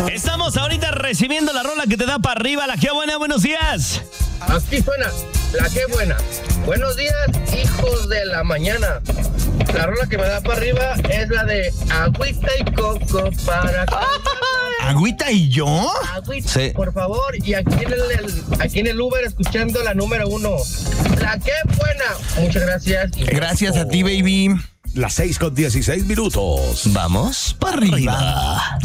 Estamos ahorita recibiendo la rola que te da para arriba. La que buena, buenos días. Aquí suena la que buena. Buenos días, hijos de la mañana. La rola que me da para arriba es la de Agüita y Coco para... ¿Agüita y yo? Agüita, Sí. por favor. Y aquí en el Uber escuchando la número 1. La que buena. Muchas gracias. Gracias a ti, baby. Las 6:16 minutos. Vamos para arriba.